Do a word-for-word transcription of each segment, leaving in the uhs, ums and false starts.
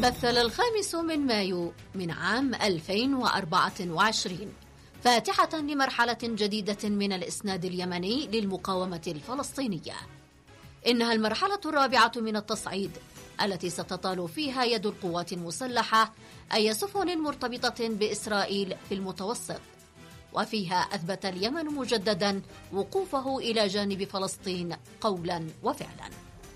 مثل الخامس من مايو من عام ألفين وأربعة وعشرين فاتحة لمرحلة جديدة من الإسناد اليمني للمقاومة الفلسطينية. إنها المرحلة الرابعة من التصعيد التي ستطال فيها يد القوات المسلحة أي سفن مرتبطة بإسرائيل في المتوسط، وفيها أثبت اليمن مجددا وقوفه إلى جانب فلسطين قولا وفعلا.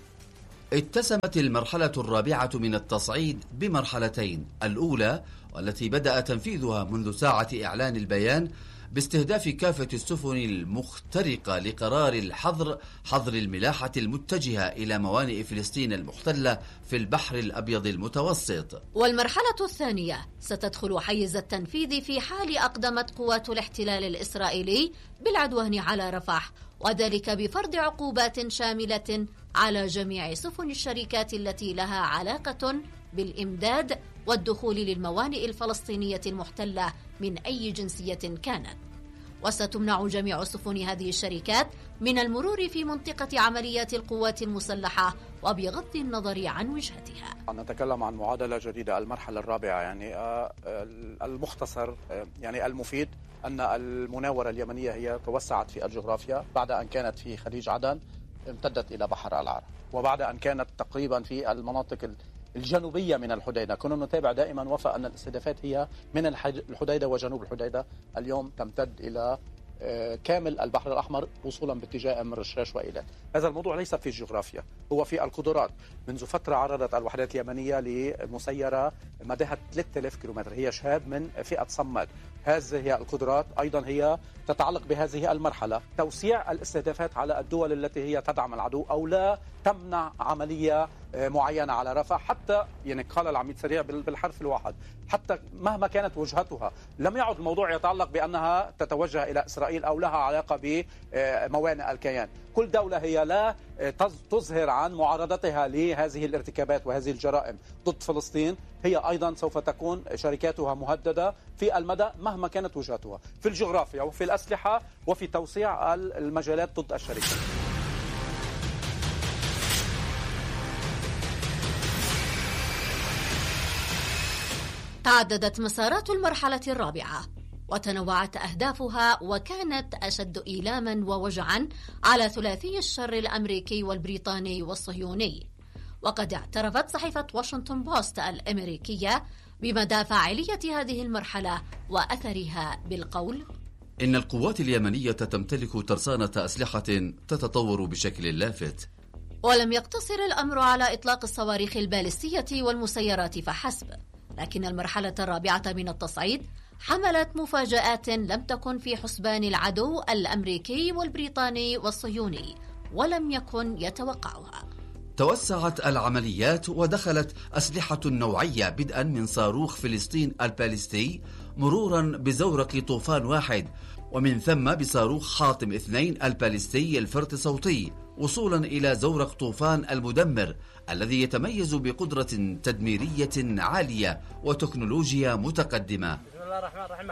اتسمت المرحلة الرابعة من التصعيد بمرحلتين، الأولى والتي بدأ تنفيذها منذ ساعة إعلان البيان باستهداف كافة السفن المخترقة لقرار الحظر حظر الملاحة المتجهة إلى موانئ فلسطين المحتلة في البحر الأبيض المتوسط. والمرحلة الثانية ستدخل حيز التنفيذ في حال أقدمت قوات الاحتلال الإسرائيلي بالعدوان على رفح، وذلك بفرض عقوبات شاملة على جميع سفن الشركات التي لها علاقة بالإمداد والدخول للموانئ الفلسطينية المحتلة من أي جنسية كانت، وستمنع جميع سفن هذه الشركات من المرور في منطقة عمليات القوات المسلحة وبغض النظر عن وجهتها. نتكلم عن معادلة جديدة، المرحلة الرابعة، يعني المختصر يعني المفيد أن المناورة اليمنية هي توسعت في الجغرافيا بعد أن كانت في خليج عدن امتدت إلى بحر العرب، وبعد أن كانت تقريبا في المناطق الجنوبية من الحديدة. كنا نتابع دائما وفاء أن الاستهدافات هي من الحديدة وجنوب الحديدة، اليوم تمتد إلى كامل البحر الأحمر وصولا باتجاه أم الرشاش وإيلات. هذا الموضوع ليس في الجغرافيا، هو في القدرات. منذ فترة عرضت الوحدات اليمنية لمسيرة مداها ثلاثة آلاف كيلومتر، هي شهاب من فئة صماد. هذه هي القدرات أيضا هي تتعلق بهذه المرحلة، توسيع الاستهدافات على الدول التي هي تدعم العدو أو لا تمنع عملية معينة على رفح، حتى يعني قال العميد سريع بالحرف الواحد، حتى مهما كانت وجهتها لم يعد الموضوع يتعلق بأنها تتوجه إلى إسرائيل أو لها علاقة بموانئ الكيان. كل دولة هي لا تظهر عن معارضتها لهذه الارتكابات وهذه الجرائم ضد فلسطين، هي أيضا سوف تكون شركاتها مهددة في المدى مهما كانت وجهتها في الجغرافيا وفي الأسلحة وفي توسيع المجالات ضد الشركات. تعددت مسارات المرحلة الرابعة وتنوعت أهدافها، وكانت أشد إيلاما ووجعا على ثلاثي الشر الأمريكي والبريطاني والصهيوني. وقد اعترفت صحيفة واشنطن بوست الأمريكية بمدى فاعلية هذه المرحلة وأثرها بالقول: إن القوات اليمنية تمتلك ترسانة أسلحة تتطور بشكل لافت. ولم يقتصر الأمر على إطلاق الصواريخ البالستية والمسيرات فحسب، لكن المرحلة الرابعة من التصعيد حملت مفاجآت لم تكن في حسبان العدو الأمريكي والبريطاني والصهيوني ولم يكن يتوقعها. توسعت العمليات ودخلت أسلحة نوعية بدءا من صاروخ فلسطين البالستي مرورا بزورق طوفان واحد، ومن ثم بصاروخ حاطم اثنين البالستي الفرط صوتي، وصولا إلى زورق طوفان المدمر الذي يتميز بقدرة تدميرية عالية وتكنولوجيا متقدمة. بسم الله الرحمن الرحيم.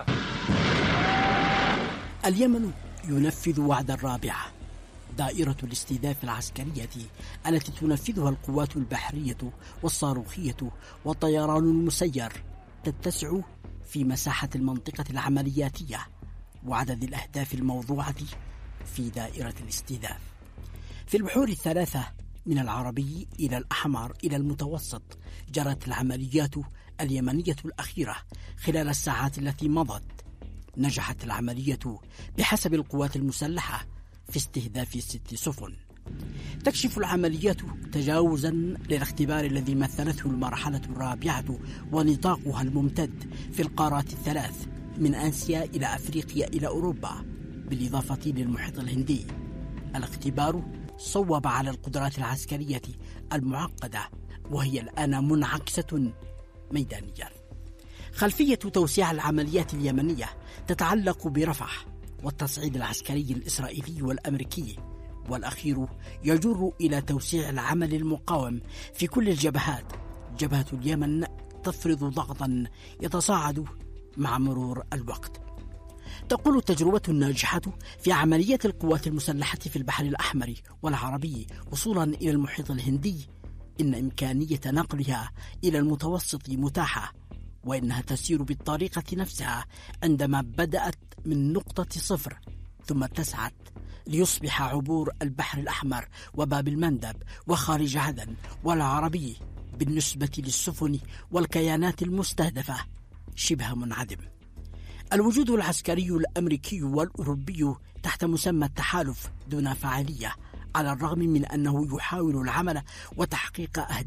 اليمن ينفذ وعد الرابعة، دائرة الاستهداف العسكرية التي تنفذها القوات البحرية والصاروخية والطيران المسير تتسع في مساحة المنطقة العملياتية وعدد الأهداف الموضوعة في دائرة الاستهداف. في البحور الثلاثة من العربي إلى الأحمر إلى المتوسط جرت العمليات اليمنية الأخيرة خلال الساعات التي مضت. نجحت العملية بحسب القوات المسلحة في استهداف ست سفن. تكشف العمليات تجاوزا للاختبار الذي مثلته المرحلة الرابعة ونطاقها الممتد في القارات الثلاث من آسيا إلى أفريقيا إلى أوروبا بالإضافة للمحيط الهندي. الاختبار صوب على القدرات العسكرية المعقدة وهي الآن منعكسة ميدانيا. خلفية توسيع العمليات اليمنية تتعلق برفح والتصعيد العسكري الإسرائيلي والأمريكي، والأخير يجر إلى توسيع العمل المقاوم في كل الجبهات. جبهة اليمن تفرض ضغطا يتصاعد مع مرور الوقت. تقول التجربة الناجحة في عمليات القوات المسلحة في البحر الأحمر والعربي وصولا إلى المحيط الهندي إن إمكانية نقلها إلى المتوسط متاحة، وإنها تسير بالطريقة نفسها عندما بدأت من نقطة صفر ثم تسعد ليصبح عبور البحر الأحمر وباب المندب وخارج عدن والعربي بالنسبة للسفن والكيانات المستهدفة شبه منعدم. الوجود العسكري الأمريكي والأوروبي تحت مسمى التحالف دون فاعلية، على الرغم من أنه يحاول العمل وتحقيق أهداف